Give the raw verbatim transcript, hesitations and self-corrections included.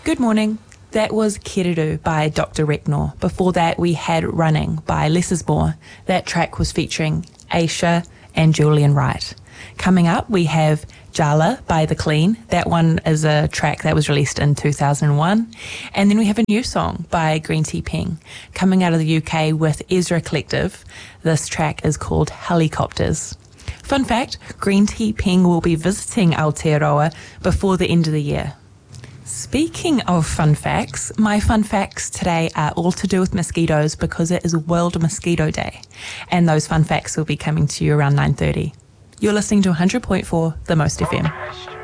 Good morning. That was Kereru by Doctor Reknor. Before that, we had Running by Lessismore. That track was featuring Aisha and Julian Wright. Coming up, we have Jala by The Clean. That one is a track that was released in two thousand one. And then we have a new song by Green Tea Peng coming out of the U K with Ezra Collective. This track is called Helicopters. Fun fact, Green Tea Peng will be visiting Aotearoa before the end of the year. Speaking of fun facts, my fun facts today are all to do with mosquitoes because it is World Mosquito Day. And those fun facts will be coming to you around nine thirty. You're listening to one hundred point four The Most F M.